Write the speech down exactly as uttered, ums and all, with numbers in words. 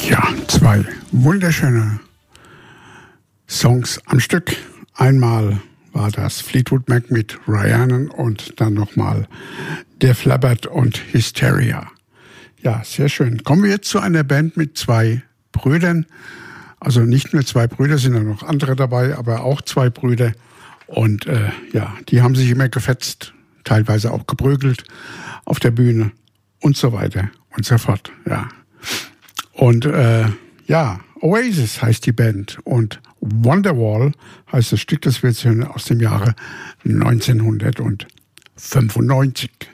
Ja, zwei wunderschöne Songs am Stück. Einmal war das Fleetwood Mac mit Rhiannon und dann nochmal Def Leppard und Hysteria. Ja, sehr schön. Kommen wir jetzt zu einer Band mit zwei Brüdern. Also nicht nur zwei Brüder, sind ja noch andere dabei, aber auch zwei Brüder. Und äh, ja, die haben sich immer gefetzt, teilweise auch geprügelt auf der Bühne und so weiter und so fort. Ja. Und äh, ja, Oasis heißt die Band und Wonderwall heißt das Stück, das wir jetzt hören, aus dem Jahre neunzehnhundertfünfundneunzig.